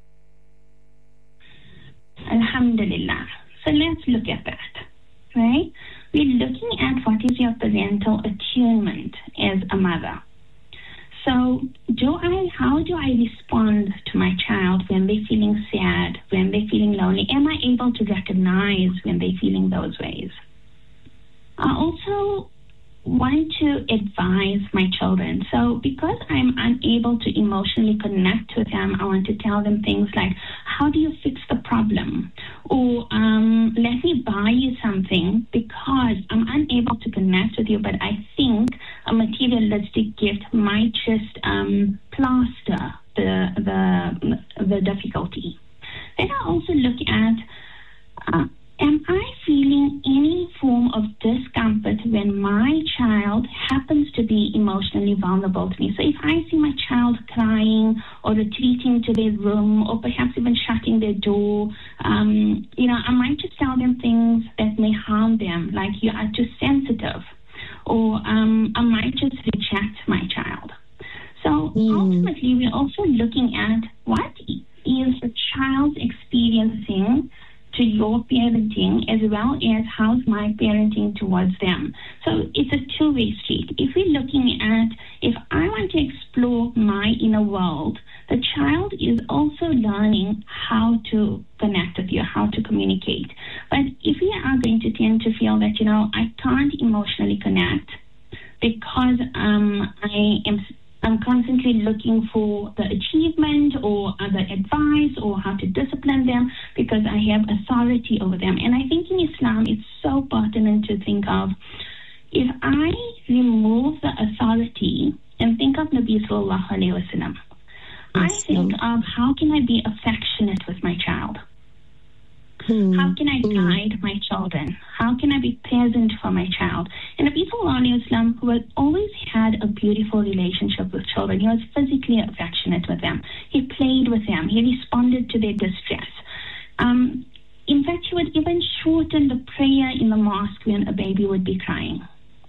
Alhamdulillah. So let's look at that, right? We're looking at what is your parental attunement as a mother. So do I, how do I respond to my child when they're feeling sad, when they're feeling lonely? Am I able to recognize when they're feeling those ways? I also want to advise my children. So because I'm unable to emotionally connect with them, I want to tell them things like, how do you fix the problem? Or um, let me buy you something because I'm unable to connect with you, but I think a materialistic gift might just um, plaster the, the, the difficulty. Then I also look at, uh, am I feeling any form of discomfort when my child happens to be emotionally vulnerable to me? So if I see my child crying or retreating to their room or perhaps even shutting their door, um, you know, I might just tell them things that may harm them, like you are too sensitive, or um, I might just reject my child. So mm. ultimately, we're also looking at what is the child experiencing to your parenting, as well as how's my parenting towards them. So it's a two-way street. If we're looking at, if I want to explore my inner world, the child is also learning how to connect with you, how to communicate. But if we are going to tend to feel that, you know, I can't emotionally connect because um, I am I'm constantly looking for the achievement or other advice or how to discipline them because I have authority over them. And I think in Islam, it's so pertinent to think of, if I remove the authority and think of Nabi Sallallahu Alaihi Wasallam, I think of how can I be affectionate with my child? Hmm. How can I guide my children? How can I be present for my child? And Nabi Sallallahu Alaihi Wasallam, who had always had a beautiful relationship with children, he was physically affectionate with them. He played with them. He responded to their distress. Um, in fact, he would even shorten the prayer in the mosque when a baby would be crying.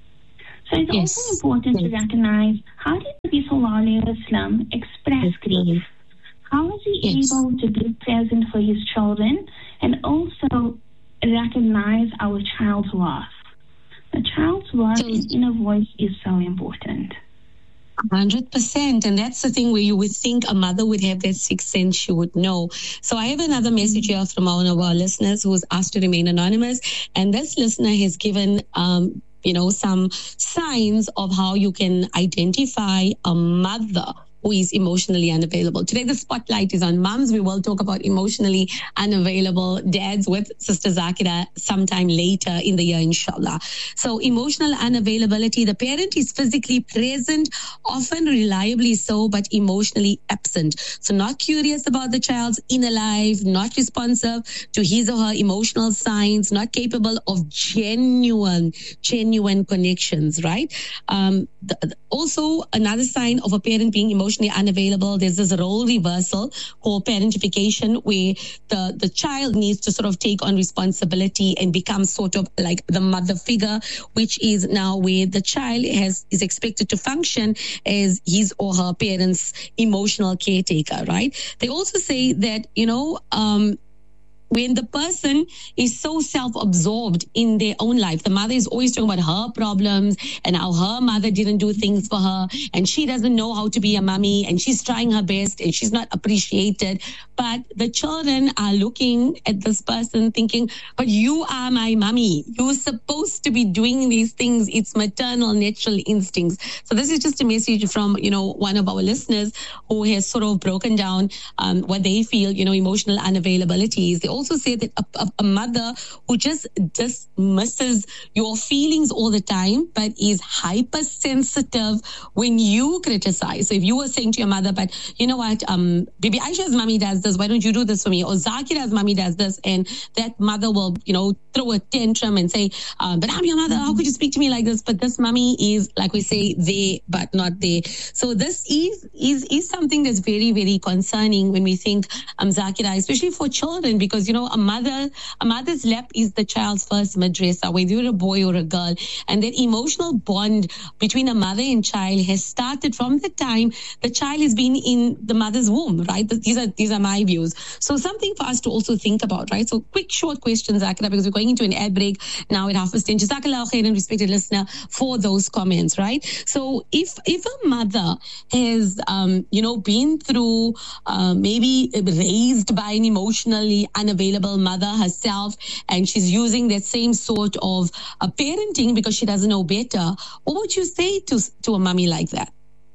So it's Yes. also important Yes. to recognize, how did Nabi Sallallahu Alaihi Wasallam express grief? How was he Yes. able to be present for his children and also recognize our child's worth? The child's worth So- and inner voice is so important. one hundred percent. And that's the thing where you would think a mother would have that sixth sense, she would know. So I have another message here from one of our listeners who's asked to remain anonymous. And this listener has given, um, you know, some signs of how you can identify a mother who is emotionally unavailable. Today, the spotlight is on moms. We will talk about emotionally unavailable dads with Sister Zakira sometime later in the year, inshallah. So emotional unavailability, the parent is physically present, often reliably so, but emotionally absent. So not curious about the child's inner life, not responsive to his or her emotional signs, not capable of genuine, genuine connections, right? Um, the, also, another sign of a parent being emotionally unavailable, there's this role reversal called parentification, where the, the child needs to sort of take on responsibility and become sort of like the mother figure, which is now where the child has is expected to function as his or her parent's emotional caretaker, right? They also say that, you know, um, when the person is so self-absorbed in their own life, the mother is always talking about her problems and how her mother didn't do things for her and she doesn't know how to be a mommy and she's trying her best and she's not appreciated. But the children are looking at this person thinking, but you are my mommy. You're supposed to be doing these things. It's maternal, natural instincts. So this is just a message from, you know, one of our listeners who has sort of broken down um, what they feel, you know, emotional unavailability is. They also say that a, a, a mother who just dismisses your feelings all the time, but is hypersensitive when you criticize. So if you were saying to your mother, but you know what, um, baby Aisha's mommy does this, why don't you do this for me? Or Zakira's mommy does this, and that mother will, you know, throw a tantrum and say, um, but I'm your mother, how could you speak to me like this? But this mommy is, like we say, there, but not there. So this is, is, is something that's very, very concerning when we think, um, Zakira, especially for children, because, you know, a mother, a mother's lap is the child's first madrasa, whether you're a boy or a girl. And that emotional bond between a mother and child has started from the time the child has been in the mother's womb, right? These are, these are my views. So something for us to also think about, right? So quick, short questions, Zakira, because we're going into an ad break now at half past ten. Jazakallah khairan, respected listener, for those comments, right? So if, if a mother has, um, you know, been through, uh, maybe raised by an emotionally unavailable mother herself, and she's using that same sort of uh, parenting because she doesn't know better, what would you say to, to a mommy like that?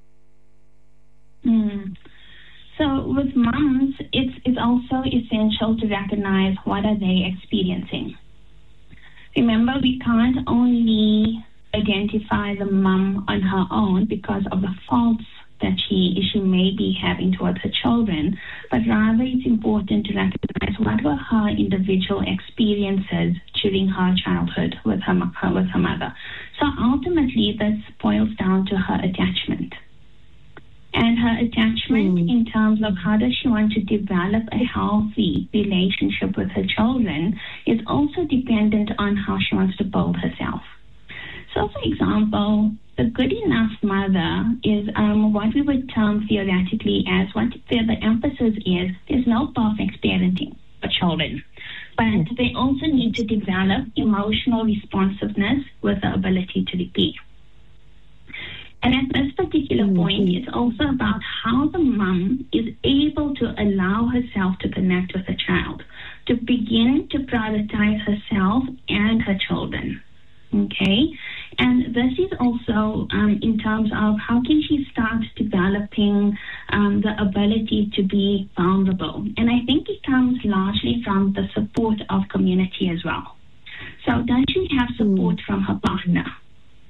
Mm. So with moms, it's it's also essential to recognize what are they experiencing. Remember, we can't only identify the mom on her own because of the faults that she she may be having towards her children, but rather it's important to recognize what were her individual experiences during her childhood with her, her with her mother. So ultimately, this boils down to her attachment. And her attachment mm. in terms of how does she want to develop a healthy relationship with her children is also dependent on how she wants to build herself. So, for example, the good enough mother is um, what we would term theoretically as what the, the emphasis is, there's no perfect parenting for children. But they also need to develop emotional responsiveness with the ability to repeat. And at this particular mm-hmm. point, it's also about how the mom is able to allow herself to connect with the child, to begin to prioritize herself and her children. Okay? And this is also um, in terms of how can she start developing um, the ability to be vulnerable. And I think it comes largely from the support of community as well. So does she have support mm. from her partner?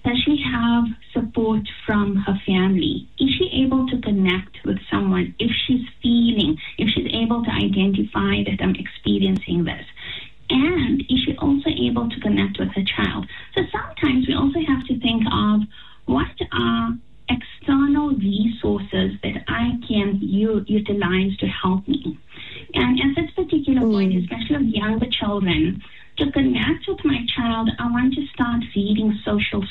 Does she have support from her family? Is she able to connect with someone if she's feeling, if she's able to identify that I'm experiencing this? And is she also able to connect with her child? So sometimes we also have to think of what are external resources that I can u- utilize to help me. And at this particular mm. point, especially with younger children, to connect with my child, I want to start reading social